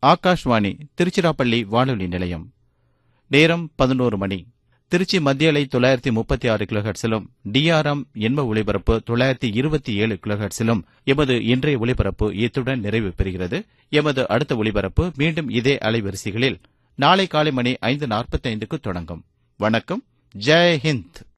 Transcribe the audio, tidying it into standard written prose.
ஆகாஷ்வாணி திருச்சிராப்பள்ளி வானொலி நிலையம். நேரம் 11 மணி. திருச்சி மத்திய அலை 936 கிலோஹெர்ட்ஸிலும் டிஆர்எம் எண்ம ஒலிபரப்பு 927 கிலோஹெர்ட்ஸிலும் எமது இன்றைய ஒலிபரப்பு இத்துடன் நிறைவு பெறுகிறது. எமது அடுத்த ஒலிபரப்பு மீண்டும் இதே அலைவரிசைகளில் நாளை காலை மணி 5:45க்கு தொடங்கும். வணக்கம். ஜெய் ஹிந்த்.